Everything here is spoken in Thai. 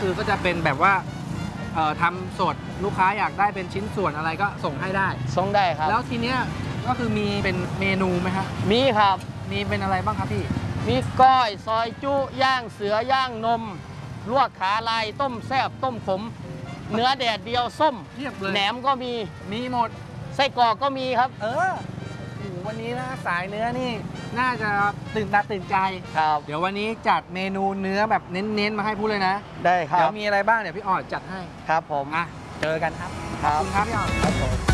คือก็จะเป็นแบบว่าทำสดลูกค้าอยากได้เป็นชิ้นส่วนอะไรก็ส่งให้ได้ส่งได้ครับแล้วทีเนี้ยก็คือมีเป็นเมนูไหมฮะมีครับมีเป็นอะไรบ้างครับพี่มีก้อยซอยจุย่างเสือย่างนมลวกขาลายต้มแซ่บต้มขมเนื้อแดดเดียวส้มเทียบเลยแหนมก็มีหมดไส้กรอกก็มีครับวันนี้นะสายเนื้อนี่น่าจะตื่นตาตื่นใจครับเดี๋ยววันนี้จัดเมนูเนื้อแบบเน้นๆมาให้พูดเลยนะได้ครับเดี๋ยวมีอะไรบ้างเดี๋ยวพี่ออดจัดให้ครับผมเจอกันครับขอบคุณครับพี่ออดครับผม